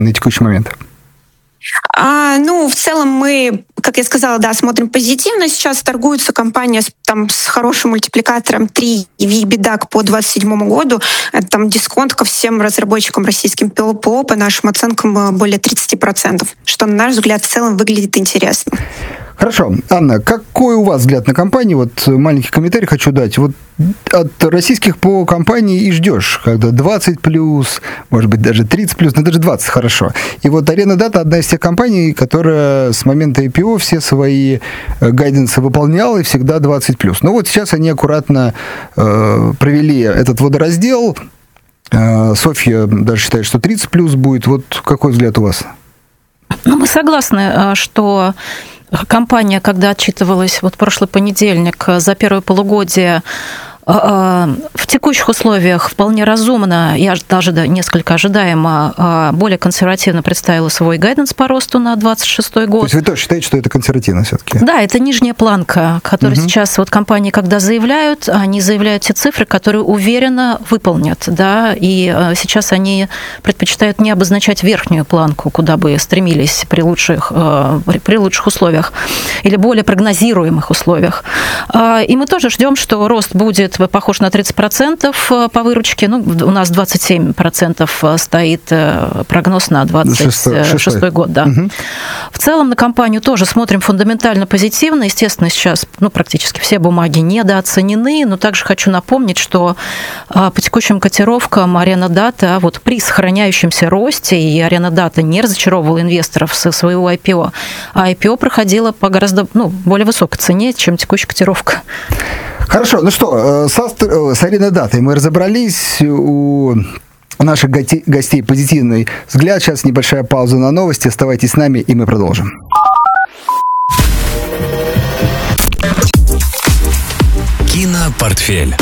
на текущий момент? В целом мы, как я сказала, смотрим позитивно. Сейчас торгуется компания с хорошим мультипликатором 3 в EBITDA по 2027 году. Это дисконт ко всем разработчикам российским ПО, по нашим оценкам, более 30%, что, на наш взгляд, в целом выглядит интересно. Хорошо. Анна, какой у вас взгляд на компанию? Маленький комментарий хочу дать. От российских ПО компаний и ждешь, когда 20+, может быть, даже 30+, но даже 20 хорошо. И Arena Data одна из тех компаний, которая с момента IPO все свои гайденсы выполняла и всегда 20+. Но сейчас они аккуратно провели этот водораздел. Софья даже считает, что 30+ будет. Какой взгляд у вас? Мы согласны, что компания, когда отчитывалась прошлый понедельник за первое полугодие, в текущих условиях вполне разумно, и даже несколько ожидаемо, более консервативно представила свой гайденс по росту на 2026 год. То есть вы тоже считаете, что это консервативно все-таки? Да, это нижняя планка, которую сейчас компании, когда заявляют, они заявляют те цифры, которые уверенно выполнят, и сейчас они предпочитают не обозначать верхнюю планку, куда бы стремились при лучших условиях или более прогнозируемых условиях. И мы тоже ждем, что рост будет похож на 30% по выручке. У нас 27% стоит прогноз на 2026 год. Да. Угу. В целом на компанию тоже смотрим фундаментально позитивно. Естественно, сейчас практически все бумаги недооценены, но также хочу напомнить, что по текущим котировкам Arena Data при сохраняющемся росте, и Arena Data не разочаровывала инвесторов со своего IPO, а IPO проходило по гораздо более высокой цене, чем текущая котировка. Хорошо, с Arena Data мы разобрались. У наших гостей позитивный взгляд. Сейчас небольшая пауза на новости. Оставайтесь с нами, и мы продолжим. Кинопортфель.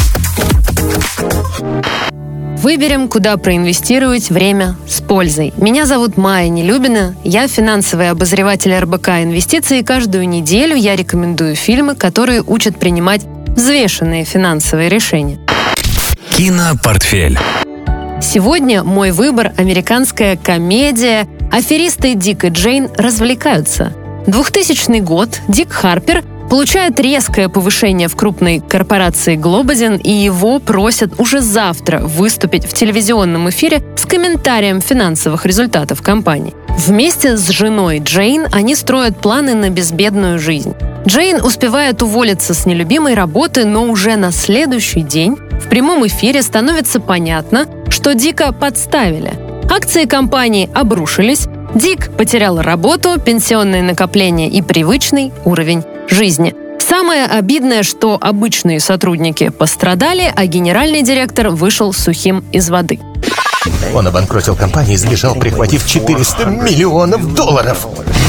Выберем, куда проинвестировать время с пользой. Меня зовут Майя Нелюбина, я финансовый обозреватель РБК «Инвестиции», и каждую неделю я рекомендую фильмы, которые учат принимать взвешенные финансовые решения. Кинопортфель. Сегодня мой выбор – американская комедия «Аферисты Дик и Джейн развлекаются». 2000 год. Дик Харпер получает резкое повышение в крупной корпорации Глободин, и его просят уже завтра выступить в телевизионном эфире с комментарием финансовых результатов компании. Вместе с женой Джейн они строят планы на безбедную жизнь. Джейн успевает уволиться с нелюбимой работы, но уже на следующий день в прямом эфире становится понятно, что Дика подставили. Акции компании обрушились, Дик потерял работу, пенсионные накопления и привычный уровень жизни. Самое обидное, что обычные сотрудники пострадали, а генеральный директор вышел сухим из воды. Он обанкротил компанию и сбежал, прихватив $400 миллионов.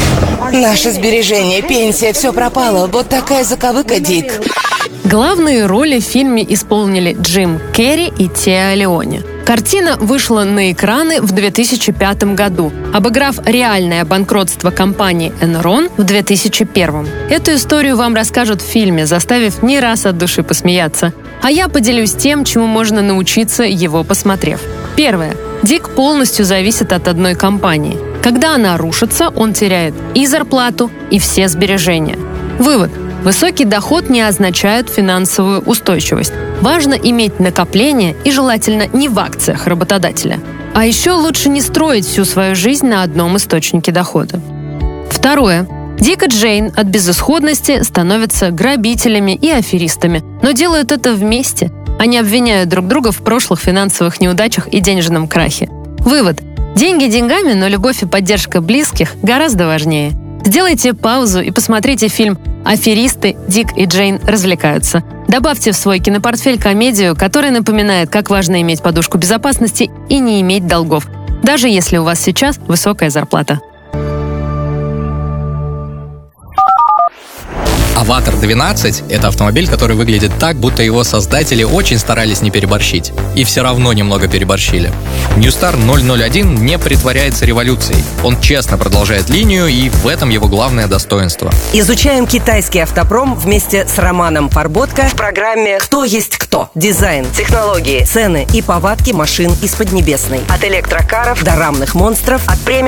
Наши сбережения, пенсия, все пропало. Вот такая заковыка, Дик. Главные роли в фильме исполнили Джим Керри и Теа Леоне. Картина вышла на экраны в 2005 году, обыграв реальное банкротство компании Enron в 2001. Эту историю вам расскажут в фильме, заставив не раз от души посмеяться. А я поделюсь тем, чему можно научиться, его посмотрев. Первое. Дик полностью зависит от одной компании. Когда она рушится, он теряет и зарплату, и все сбережения. Вывод. Высокий доход не означает финансовую устойчивость. Важно иметь накопления и желательно не в акциях работодателя. А еще лучше не строить всю свою жизнь на одном источнике дохода. Второе. Дик и Джейн от безысходности становятся грабителями и аферистами, но делают это вместе. Они обвиняют друг друга в прошлых финансовых неудачах и денежном крахе. Вывод. Деньги деньгами, но любовь и поддержка близких гораздо важнее. Сделайте паузу и посмотрите фильм «Аферисты Дик и Джейн развлекаются». Добавьте в свой кинопортфель комедию, которая напоминает, как важно иметь подушку безопасности и не иметь долгов, даже если у вас сейчас высокая зарплата. Аватар 12 — это автомобиль, который выглядит так, будто его создатели очень старались не переборщить. И все равно немного переборщили. New Star 001 не притворяется революцией. Он честно продолжает линию, и в этом его главное достоинство. Изучаем китайский автопром вместе с Романом Фарботко в программе «Кто есть кто?» Дизайн, технологии, цены и повадки машин из Поднебесной. От электрокаров до рамных монстров, от премиум